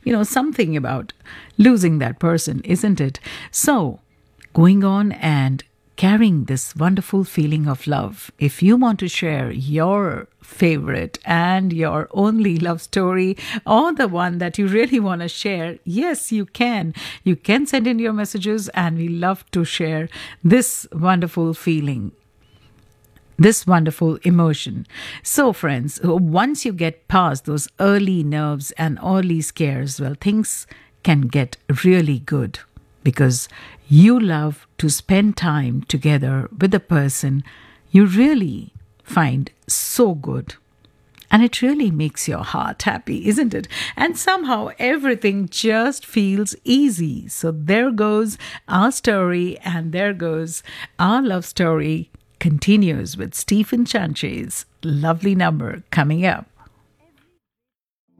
something about losing that person, isn't it? So, going on and carrying this wonderful feeling of love. If you want to share your favorite and your only love story, or the one that you really want to share, yes, you can. You can send in your messages, and we love to share this wonderful feeling, this wonderful emotion. So, friends, once you get past those early nerves and early scares, well, things can get really good, because you love to spend time together with the person you really find so good. And it really makes your heart happy, isn't it? And somehow everything just feels easy. So there goes our story, and there goes our love story continues with Stephen Chanche's lovely number coming up.